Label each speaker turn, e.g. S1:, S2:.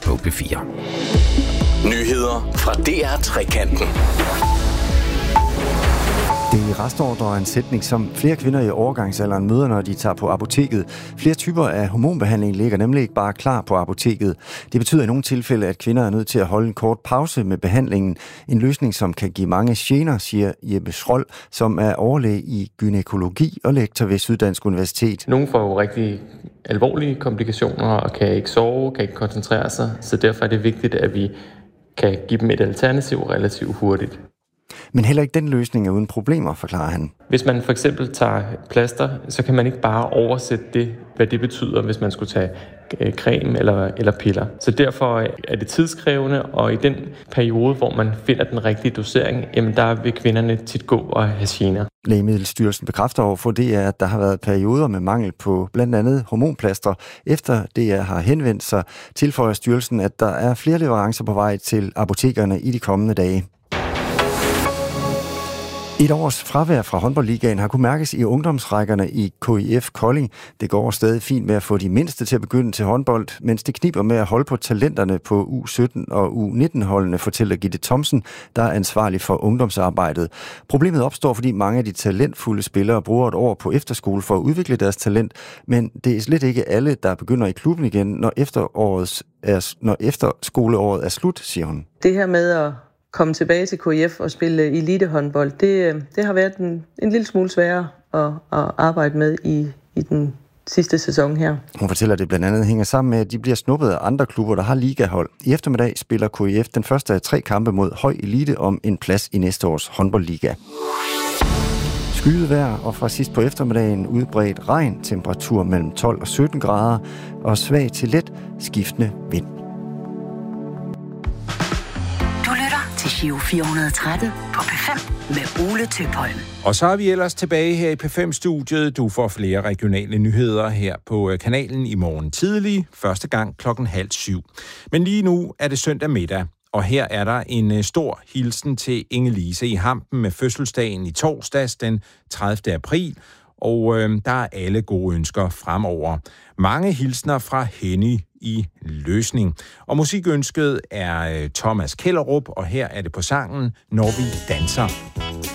S1: på P4.
S2: Nyheder fra DR Trekanten.
S3: Det er restordre en sætning, som flere kvinder i overgangsalderen møder, når de tager på apoteket. Flere typer af hormonbehandling ligger nemlig ikke bare klar på apoteket. Det betyder i nogle tilfælde, at kvinder er nødt til at holde en kort pause med behandlingen. En løsning, som kan give mange gener, siger Jeppe Schroll, som er overlæge i gynækologi og lektor ved Syddansk Universitet.
S4: Nogle får jo rigtig alvorlige komplikationer og kan ikke sove, kan ikke koncentrere sig, så derfor er det vigtigt, at vi kan give dem et alternativ relativt hurtigt.
S3: Men heller ikke den løsning er uden problemer, forklarer han.
S4: Hvis man for eksempel tager plaster, så kan man ikke bare oversætte det, hvad det betyder, hvis man skulle tage creme eller piller. Så derfor er det tidskrævende, og i den periode, hvor man finder den rigtige dosering, jamen der vil kvinderne tit gå og have gener.
S3: Lægemiddelstyrelsen bekræfter overfor DR, at der har været perioder med mangel på blandt andet hormonplaster. Efter DR har henvendt sig, tilføjer styrelsen, at der er flere leverancer på vej til apotekerne i de kommende dage. Et års fravær fra håndboldligaen har kunnet mærkes i ungdomsrækkerne i KIF Kolding. Det går stadig fint med at få de mindste til at begynde til håndbold, mens det kniber med at holde på talenterne på U17 og U19-holdene, fortæller Gitte Thomsen, der er ansvarlig for ungdomsarbejdet. Problemet opstår, fordi mange af de talentfulde spillere bruger et år på efterskole for at udvikle deres talent, men det er slet ikke alle, der begynder i klubben igen, når efterskoleåret er slut, siger hun.
S5: Det her med at komme tilbage til KIF og spille elitehåndbold, det har været en lille smule sværere at arbejde med i den sidste sæson her.
S3: Hun fortæller, at det blandt andet hænger sammen med, at de bliver snuppet af andre klubber, der har ligahold. I eftermiddag spiller KIF den første af 3 kampe mod høj elite om en plads i næste års håndboldliga. Skyet vejr, og fra sidst på eftermiddagen udbredt regn, temperatur mellem 12 og 17 grader, og svag til let skiftende vind.
S6: Til Giro 413 på P5 med Ole Tøpholm.
S1: Og så er vi ellers tilbage her i P5-studiet. Du får flere regionale nyheder her på kanalen i morgen tidlig. Første gang 6:30. Men lige nu er det søndag middag, og her er der en stor hilsen til Inge-Lise i Hampen med fødselsdagen i torsdags den 30. april. Og der er alle gode ønsker fremover. Mange hilsner fra Henny i Løsning. Og musikønsket er Thomas Kellerup, og her er det på sangen Når vi danser.